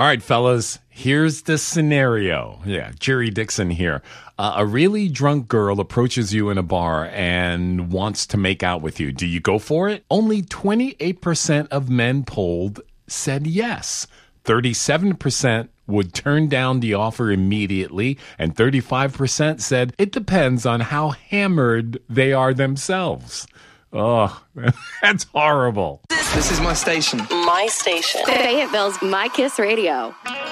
All right, fellas, here's the scenario. Yeah, Jerry Dixon here. A really drunk girl approaches you in a bar and wants to make out with you. Do you go for it? Only 28% of men polled said yes. 37% would turn down the offer immediately, and 35% said it depends on how hammered they are themselves. Oh, that's horrible. This is my station. My station. Fayetteville's My Kiss Radio.